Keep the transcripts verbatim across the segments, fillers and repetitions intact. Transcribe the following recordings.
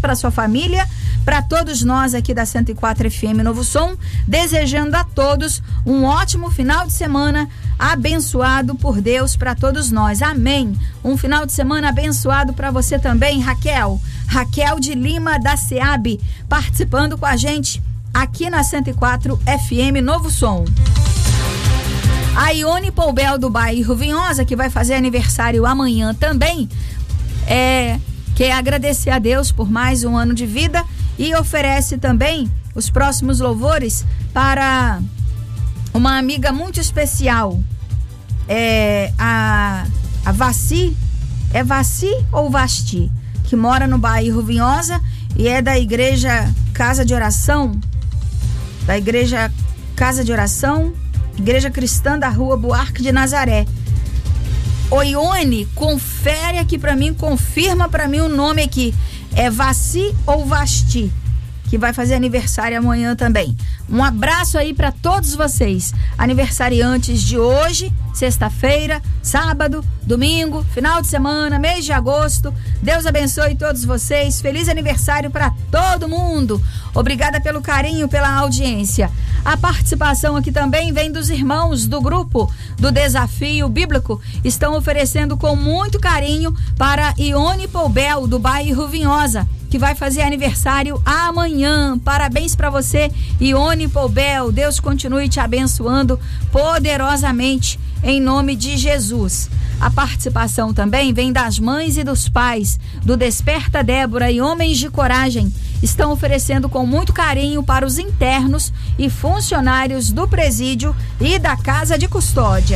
para sua família, para todos nós aqui da cento e quatro F M Novo Som, desejando a todos um ótimo final de semana abençoado por Deus para todos nós. Amém. Um final de semana abençoado para você também, Raquel. Raquel de Lima da SEAB, participando com a gente aqui na cento e quatro F M Novo Som. A Ione Poubel do bairro Vinhosa, que vai fazer aniversário amanhã também, é, quer agradecer a Deus por mais um ano de vida e oferece também os próximos louvores para uma amiga muito especial, é, a, a Vaci, é Vaci ou Vasti, que mora no bairro Vinhosa e é da igreja Casa de Oração, da igreja Casa de Oração, Igreja Cristã da Rua Buarque de Nazaré. Ô Ione, confere aqui pra mim, confirma pra mim o nome aqui. É Vaci ou Vasti, que vai fazer aniversário amanhã também. Um abraço aí pra todos vocês, aniversariantes de hoje, sexta-feira, sábado, domingo, final de semana, mês de agosto. Deus abençoe todos vocês. Feliz aniversário pra todo mundo. Obrigada pelo carinho, pela audiência. A participação aqui também vem dos irmãos do grupo do Desafio Bíblico. Estão oferecendo com muito carinho para Ione Poubel, do bairro Vinhosa, que vai fazer aniversário amanhã. Parabéns para você, Ione Poubel. Deus continue te abençoando poderosamente em nome de Jesus. A participação também vem das mães e dos pais do Desperta Débora e Homens de Coragem. Estão oferecendo com muito carinho para os internos e funcionários do presídio e da Casa de Custódia.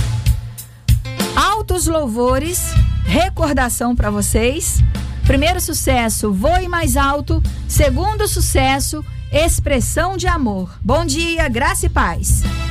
Altos louvores, recordação para vocês. Primeiro sucesso, Voe Mais Alto. Segundo sucesso, Expressão de Amor. Bom dia, graça e paz.